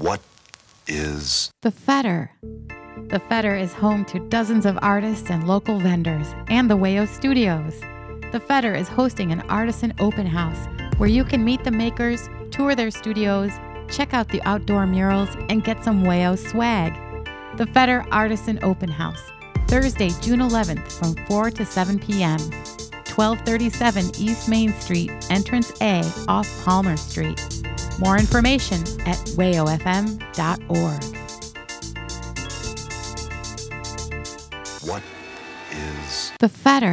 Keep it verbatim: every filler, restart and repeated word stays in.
What is The Fetter? The Fetter is home to dozens of artists and local vendors and the Wayo Studios. The Fetter is hosting an artisan open house where you can meet the makers, tour their studios, check out the outdoor murals, and get some Wayo swag. The Fetter Artisan Open House, Thursday, June eleventh from four to seven p.m. twelve thirty-seven East Main Street, Entrance A off Palmer Street. More information at wayo f m dot org. what is The Fetter